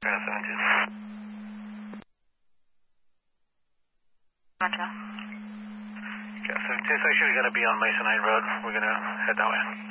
Cat 72. Roger. Cat 72, so you're going to be on Masonite Road. We're going to head that way.